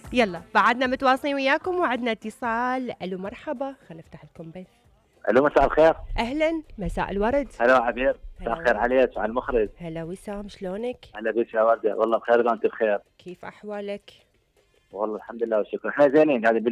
يلا بعدنا متواصلين وياكم وعدنا اتصال. الو مرحبا، خلينا نفتح لكم بث. الو مساء الخير. اهلا، مساء الورد. هلا عبير، مساء هلا الخير عليك وعلى المخرج. هلا وسام، شلونك؟ هلا بك يا ورده، والله بخير وانت بخير. كيف احوالك؟ والله الحمد لله والشكر، احنا زينين. هذه